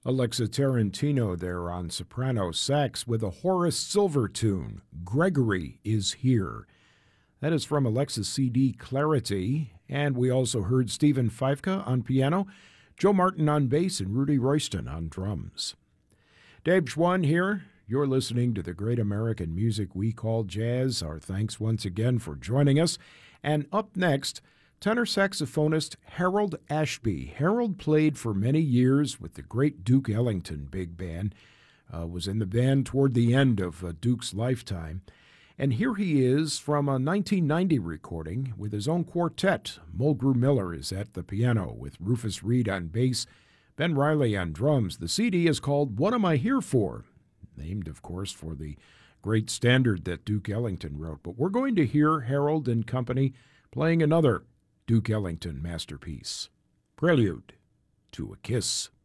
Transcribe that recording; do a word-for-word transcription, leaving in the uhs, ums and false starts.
Alexa Tarantino there on soprano sax with a Horace Silver tune, Gregory is Here. That is from Alexa's C D Clarity, and we also heard Stephen Feifka on piano, Joe Martin on bass, and Rudy Royston on drums. Dave Schwann here. You're listening to the great American music we call jazz. Our thanks once again for joining us. And up next, tenor saxophonist Harold Ashby. Harold played for many years with the great Duke Ellington Big Band, uh, was in the band toward the end of uh, Duke's lifetime. And here he is from a nineteen ninety recording with his own quartet. Mulgrew Miller is at the piano with Rufus Reid on bass, Ben Riley on drums. The C D is called What Am I Here For? Named, of course, for the great standard that Duke Ellington wrote. But we're going to hear Harold and company playing another Duke Ellington masterpiece, Prelude to a Kiss.